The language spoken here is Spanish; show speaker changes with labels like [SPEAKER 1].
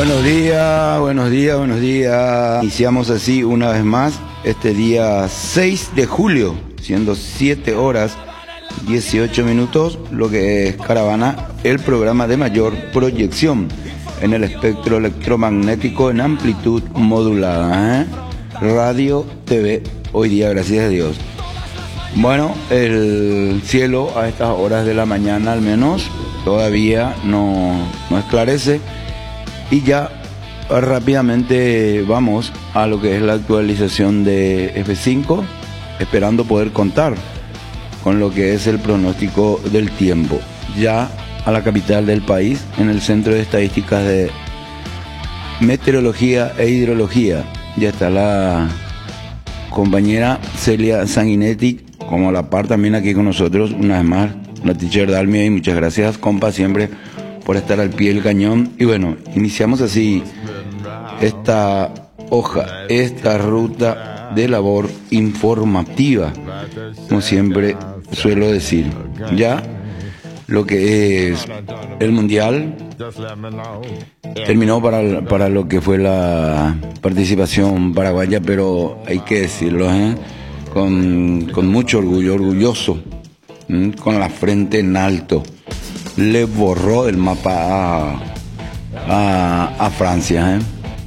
[SPEAKER 1] Buenos días, buenos días, buenos días. Iniciamos así una vez más este día 6 de julio, siendo 7 horas 18 minutos, lo que es Caravana, el programa de mayor proyección en el espectro electromagnético en amplitud modulada, Radio, TV, hoy día, gracias a Dios. Bueno, el cielo a estas horas de la mañana al menos todavía no esclarece. Y ya rápidamente vamos a lo que es la actualización de F5, esperando poder contar con lo que es el pronóstico del tiempo. Ya a la capital del país, en el Centro de Estadísticas de Meteorología e Hidrología, ya está la compañera Celia Sanguinetti, como a la par también aquí con nosotros, una vez más, la teacher Dalmia, y muchas gracias, compa, siempre por estar al pie del cañón. Y bueno, iniciamos así esta hoja, esta ruta de labor informativa, como siempre suelo decir. Ya lo que es el mundial terminó para lo que fue la participación paraguaya, pero hay que decirlo, con mucho orgullo, orgulloso, con la frente en alto. Le borró el mapa a Francia,